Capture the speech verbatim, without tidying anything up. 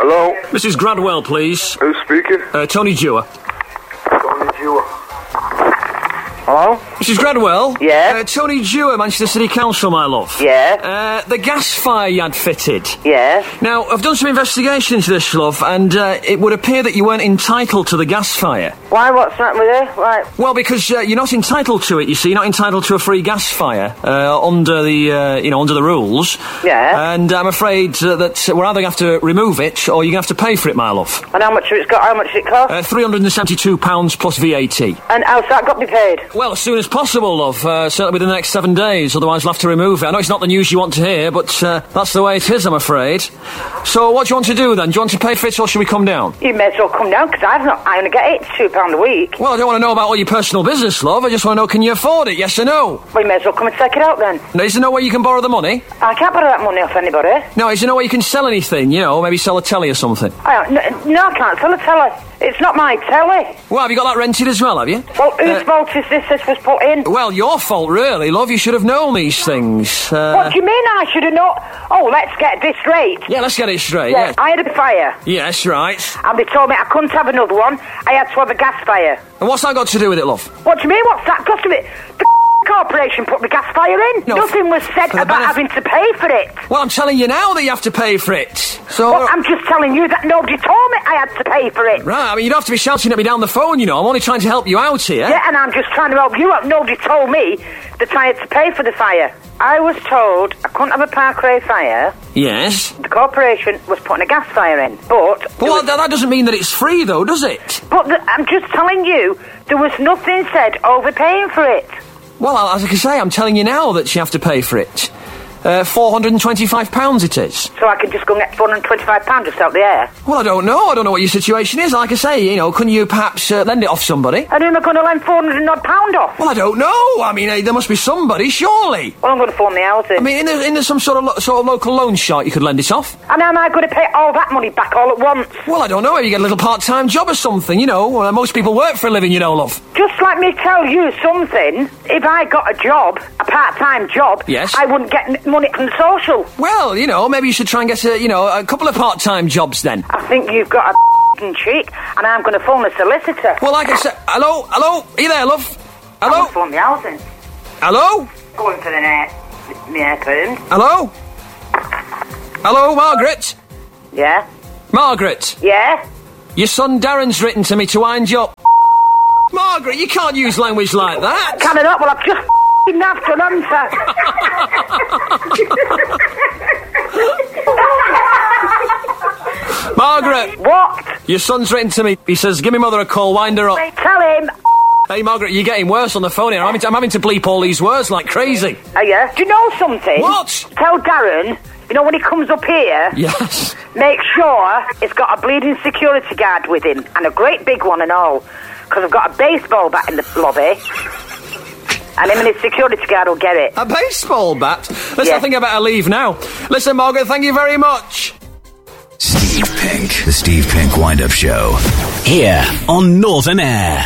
Hello? Missus Gradwell, please. Who's speaking? Uh, Tony Dewar. Tony Dewar. Hello? Missus Gradwell? Yeah? Uh, Tony Dewar, Manchester City Council, my love. Yeah? Uh, the gas fire you had fitted. Yeah? Now, I've done some investigation into this, love, and uh, it would appear that you weren't entitled to the gas fire. Why, what's that with it? Right. Well, because uh, you're not entitled to it, you see. You're not entitled to a free gas fire uh, under the, uh, you know, under the rules. Yeah? And I'm afraid uh, that we're either going to have to remove it, or you're going to have to pay for it, my love. And how much it's got, how much it cost? Uh, three hundred seventy-two pounds plus V A T. And how's that got to be paid? Well, as soon as possible, love. Uh, certainly within the next seven days, otherwise we'll have to remove it. I know it's not the news you want to hear, but uh, that's the way it is, I'm afraid. So what do you want to do, then? Do you want to pay for it, or should we come down? You may as well come down, because I've not, I only get eighty-two pounds a week. Well, I don't want to know about all your personal business, love. I just want to know, can you afford it, yes or no? Well, you may as well come and take it out, then. No, is there no way you can borrow the money? I can't borrow that money off anybody. No, is there no way you can sell anything, you know, maybe sell a telly or something? I don't, no, no, I can't sell a telly. It's not my telly. Well, have you got that rented as well, have you? Well, whose Uh, fault is this this was put in? Well, your fault, really, love. You should have known these things. Uh, What do you mean I should have known? Oh, let's get this straight. Yeah, let's get it straight, Yeah, yeah. I had a fire, Yes, right. and they told me I couldn't have another one. I had to have a gas fire. And what's that got to do with it, love? What do you mean, what's that got to be? The corporation put the gas fire in. No, Nothing was said for the about benef- having to pay for it. Well, I'm telling you now that you have to pay for it. So... Well, I'm just telling you that nobody told me I had to pay for it. Right, I mean, you don't have to be shouting at me down the phone, you know. I'm only trying to help you out here. Yeah, and I'm just trying to help you out. Nobody told me that I had to pay for the fire. I was told I couldn't have a Parkway fire. Yes. The corporation was putting a gas fire in, but... But there well, was- that, that doesn't mean that it's free, though, does it? But the, I'm just telling you, there was nothing said overpaying for it. Well, as I can say, I'm telling you now that you have to pay for it. Uh, four hundred twenty-five pounds it is. So I can just go and get four hundred twenty-five pounds just out the air. Well, I don't know. I don't know what your situation is. Like I say, you know, couldn't you perhaps uh, lend it off somebody? And who am I going to lend four hundred odd pound off? Well, I don't know. I mean, uh, there must be somebody, surely. Well, I'm going to phone the housing. I mean, in there, in there some sort of lo- sort of local loan shark you could lend it off. And how am I going to pay all that money back all at once? Well, I don't know. Maybe you get a little part-time job or something, you know. Uh, most people work for a living, you know, love. Just let me tell you something. If I got a job, a part-time job, Yes. I wouldn't get n- money from the social. Well, you know, maybe you should try and get a, you know, a couple of part-time jobs then. I think you've got a f***ing cheek, and I'm going to phone the solicitor. Well, like I said, hello, hello, are you there, love? I'm Hello, going to phone the housing. hello, Going for the net. My hairpin. hello, hello, Margaret, Yeah? Margaret. Yeah? Your son Darren's written to me to wind you up. Margaret, you can't use language like that. Can I not? Well, I've just f***ing nabbed an answer. Margaret, What? your son's written to me. He says, give me mother a call, wind her up. Tell him. Hey, Margaret, you're getting worse on the phone here. I'm having to, I'm having to bleep all these words like crazy. Are you? Do you know something? What? Tell Darren, you know when he comes up here, Yes. make sure he's got a bleeding security guard with him, and a great big one and all, because I've got a baseball bat in the lobby, and him and his security guard will get it. A baseball bat? Listen, Yeah. I think I better leave now. Listen, Margaret, thank you very much. Steve Pink, the Steve Pink Wind-Up Show. Here on Northern Air.